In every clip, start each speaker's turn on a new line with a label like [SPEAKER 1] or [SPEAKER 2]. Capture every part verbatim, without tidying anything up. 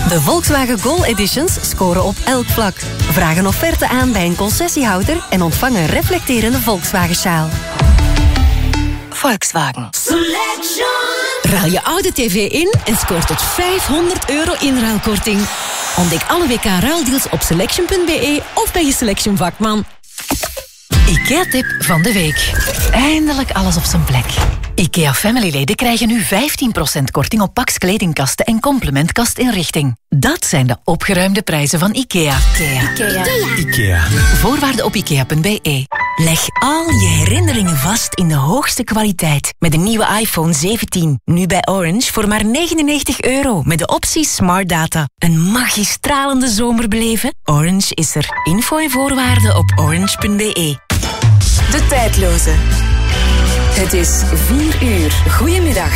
[SPEAKER 1] De Volkswagen Gol Editions scoren op elk vlak. Vraag een offerte aan bij een concessiehouder en ontvang een reflecterende Volkswagen-sjaal. Volkswagen.
[SPEAKER 2] Selection. Ruil je oude tv in en scoor tot vijfhonderd euro inruilkorting. Ontdek alle W K-ruildeals op selection punt b e of bij je Selection vakman.
[SPEAKER 3] IKEA-tip van de week. Eindelijk alles op zijn plek. IKEA Family-leden krijgen nu vijftien procent korting op Pax kledingkasten en complementkastinrichting. Dat zijn de opgeruimde prijzen van IKEA. IKEA.
[SPEAKER 2] IKEA.
[SPEAKER 4] IKEA.
[SPEAKER 3] Voorwaarden op ikea punt b e.
[SPEAKER 2] Leg al je herinneringen vast in de hoogste kwaliteit. Met de nieuwe iPhone zeventien. Nu bij Orange voor maar negenennegentig euro. Met de optie Smart Data. Een magistralende zomer beleven? Orange is er. Info en voorwaarden op orange punt b e.
[SPEAKER 1] De tijdloze. Het is vier uur. Goedemiddag.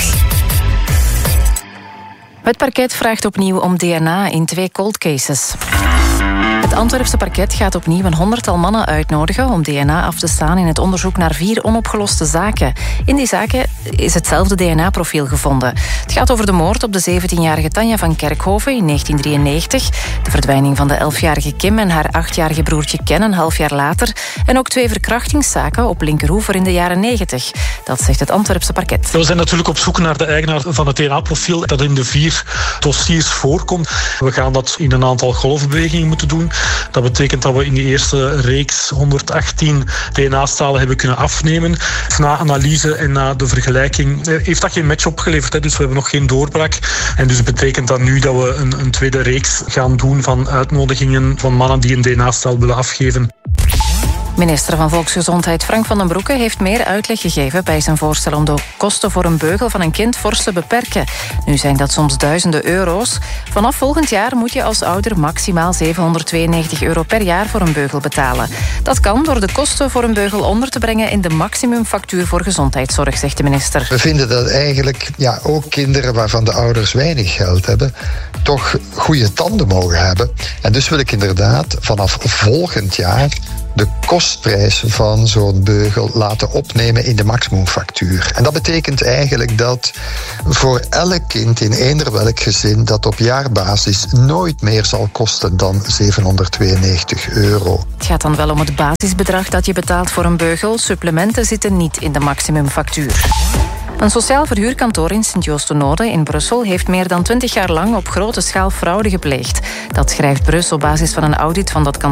[SPEAKER 5] Het parket vraagt opnieuw om D N A in twee cold cases. Het Antwerpse parket gaat opnieuw een honderdtal mannen uitnodigen om D N A af te staan in het onderzoek naar vier onopgeloste zaken. In die zaken is hetzelfde D N A-profiel gevonden. Het gaat over de moord op de zeventienjarige Tanja van Kerkhoven in negentien drieënnegentig, de verdwijning van de elfjarige Kim en haar achtjarige broertje Ken een half jaar later en ook twee verkrachtingszaken op Linkerhoever in de jaren negentig. Dat zegt het Antwerpse parket.
[SPEAKER 6] We zijn natuurlijk op zoek naar de eigenaar van het D N A-profiel dat in de vier dossiers voorkomt. We gaan dat in een aantal golfbewegingen moeten doen. Dat betekent dat we in die eerste reeks honderdachttien D N A-stalen hebben kunnen afnemen. Na analyse en na de vergelijking heeft dat geen match opgeleverd, hè, dus we hebben nog geen doorbraak. En dus betekent dat nu dat we een, een tweede reeks gaan doen van uitnodigingen van mannen die een D N A-staal willen afgeven.
[SPEAKER 5] Minister van Volksgezondheid Frank van den Broeke heeft meer uitleg gegeven bij zijn voorstel om de kosten voor een beugel van een kind fors te beperken. Nu zijn dat soms duizenden euro's. Vanaf volgend jaar moet je als ouder maximaal zevenhonderdtweeënnegentig euro per jaar voor een beugel betalen. Dat kan door de kosten voor een beugel onder te brengen in de maximumfactuur voor gezondheidszorg, zegt de minister.
[SPEAKER 7] We vinden dat eigenlijk ja, ook kinderen waarvan de ouders weinig geld hebben, toch goede tanden mogen hebben. En dus wil ik inderdaad vanaf volgend jaar de kostprijs van zo'n beugel laten opnemen in de maximumfactuur. En dat betekent eigenlijk dat voor elk kind in eender welk gezin dat op jaarbasis nooit meer zal kosten dan zevenhonderdtweeënnegentig euro.
[SPEAKER 5] Het gaat dan wel om het basisbedrag dat je betaalt voor een beugel. Supplementen zitten niet in de maximumfactuur. Een sociaal verhuurkantoor in Sint-Joost-de-Noode in Brussel heeft meer dan twintig jaar lang op grote schaal fraude gepleegd. Dat schrijft Brussel op basis van een audit van dat kantoor.